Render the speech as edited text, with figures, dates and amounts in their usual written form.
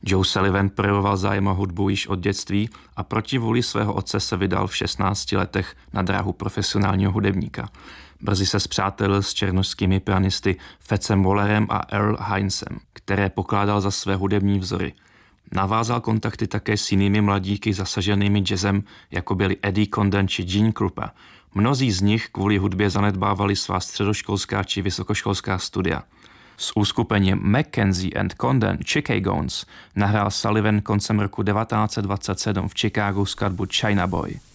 Joe Sullivan projevoval zájem o hudbu již od dětství a proti vůli svého otce se vydal v 16 letech na dráhu profesionálního hudebníka. Brzy se spřátelil s černošskými pianisty Fetzem Wallerem a Earl Hinesem, které pokládal za své hudební vzory. Navázal kontakty také s jinými mladíky zasaženými jazzem, jako byli Eddie Condon či Gene Krupa. Mnozí z nich kvůli hudbě zanedbávali svá středoškolská či vysokoškolská studia. S uskupením Mackenzie and Condon Chicagoans nahrál Sullivan koncem roku 1927 v Chicagu skladbu China Boy.